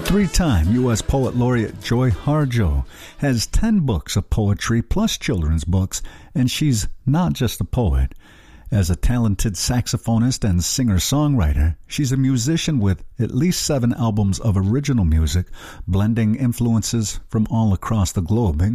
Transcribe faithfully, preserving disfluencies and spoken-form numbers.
Three-time U S Poet Laureate Joy Harjo has ten books of poetry plus children's books, and she's not just a poet. As a talented saxophonist and singer-songwriter, she's a musician with at least seven albums of original music, blending influences from all across the globe,